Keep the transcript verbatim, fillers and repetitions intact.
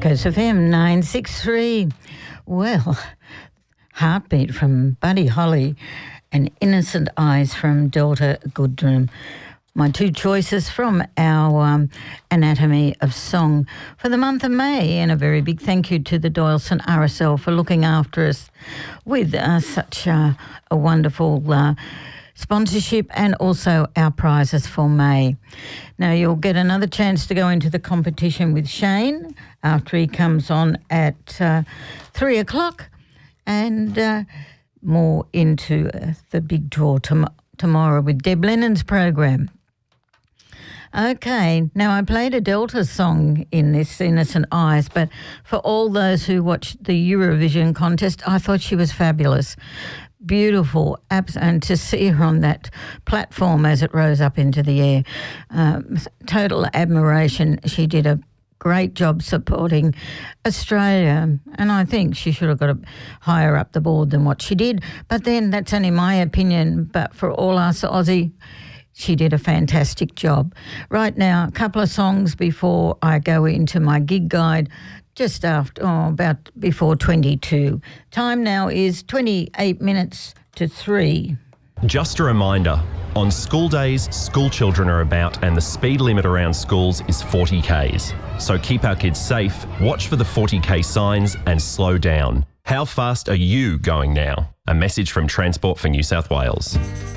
Coast F M nine six three. Well, Heartbeat from Buddy Holly and Innocent Eyes from Delta Goodrem. My two choices from our um, Anatomy of Song for the month of May, and a very big thank you to the Doyleson R S L for looking after us with uh, such uh, a wonderful uh, sponsorship, and also our prizes for May. Now, you'll get another chance to go into the competition with Shane after he comes on at uh, three o'clock, and uh, more into uh, the big draw tom- tomorrow with Deb Lennon's program. Okay, now I played a Delta song in this, Innocent Eyes, but for all those who watched the Eurovision contest, I thought she was fabulous. Beautiful, and to see her on that platform as it rose up into the air, um, total admiration. She did a great job supporting Australia, and I think she should have got a higher up the board than what she did. But then that's only my opinion, but for all us Aussie, she did a fantastic job. Right now, a couple of songs before I go into my gig guide, just after, oh, about before twenty-two. Time now is twenty-eight minutes to three. Just a reminder, on school days, school children are about and the speed limit around schools is forty kays. So keep our kids safe, watch for the forty k signs and slow down. How fast are you going now? A message from Transport for New South Wales.